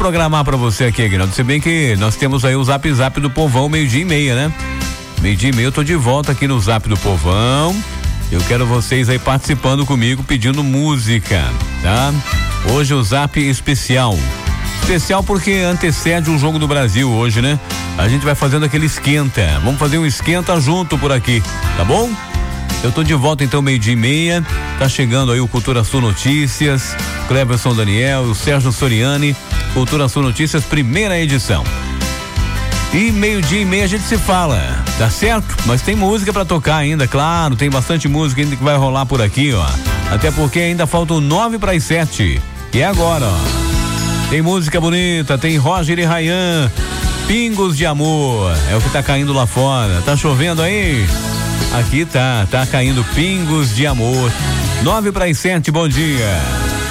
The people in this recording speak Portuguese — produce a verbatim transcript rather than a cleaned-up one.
programar pra você aqui, Aguinaldo. Se bem que nós temos aí o Zap Zap do Povão, meio-dia e meia, né? Meio-dia e meia eu tô de volta aqui no Zap do Povão. Eu quero vocês aí participando comigo, pedindo música, tá? Hoje o Zap especial. Especial porque antecede um jogo do Brasil hoje, né? A gente vai fazendo aquele esquenta. Vamos fazer um esquenta junto por aqui, tá bom? Eu tô de volta então meio-dia e meia. Tá chegando aí o Cultura Sul Notícias, Cleverson Daniel, o Sérgio Soriani, Cultura Sul Notícias, primeira edição. E meio-dia e meia a gente se fala, tá certo? Mas tem música pra tocar ainda, claro, tem bastante música ainda que vai rolar por aqui, ó. Até porque ainda faltam nove para as sete. E é agora, ó. Tem música bonita, tem Roger e Rayan, Pingos de Amor, é o que tá caindo lá fora. Tá chovendo aí? Aqui tá, tá caindo Pingos de Amor. Nove para as sete, bom dia.